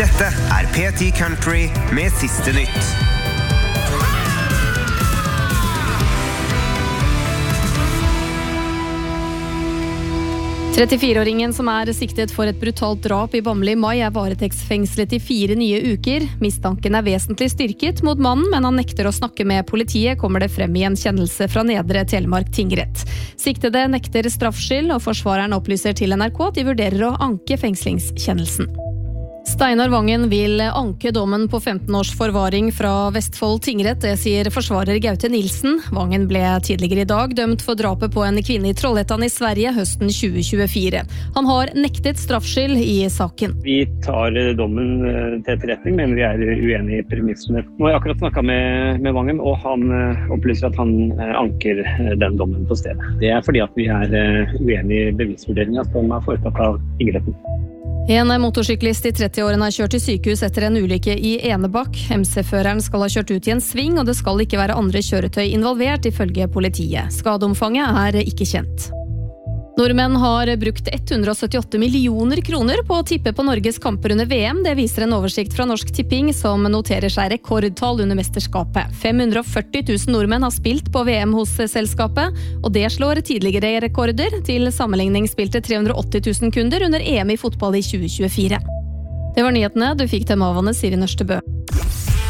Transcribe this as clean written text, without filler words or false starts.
Dette P10 Country med siste nytt. 34-åringen som siktet for et brutalt drap i Bamble i mai varetektsfengslet i 4 nye uker. Mistanken vesentlig styrket mot mannen, men han nekter å snakke med politiet, kommer det frem i en kjennelse fra Nedre Telemark tingrett. Siktede nekter straffskyld, og forsvareren opplyser til NRK at de vurderer å anke fengslingskjennelsen. Steinar Vangen vil anke dommen på 15 års forvaring fra Vestfold tingrett, det sier forsvarer Gaute Nilsen. Vangen ble tidligere i dag dømt for drapet på en kvinne i Trollhättan i Sverige høsten 2024. Han har nektet straffskyld i saken. Vi tar dommen til etterretning, men vi uenige i premissene. Nå har jeg akkurat snakket med Vangen, og han opplyser at han anker den dommen på stedet. Det fordi at vi uenige i bevisvurderingen som foretatt av tingretten. En motorsyklist i 30-årene har kjørt til sykehus etter en ulykke i Enebakk. MC-føreren skal ha kjørt ut i en sving, og det skal ikke være andre kjøretøy involvert, ifølge politiet. Skadeomfanget ikke kjent. Nordmenn har brukt 178 millioner kroner på å tippe på Norges kamper under VM. Det viser en oversikt fra Norsk Tipping, som noterer seg rekordtall under mesterskapet. 540 000 nordmenn har spilt på VM hos selskapet, og det slår tidligere rekorder. Til sammenligning spilte 380 000 kunder under EM i fotball i 2024. Det var nyhetene. Du fikk dem av Anne Siri Nørstebø.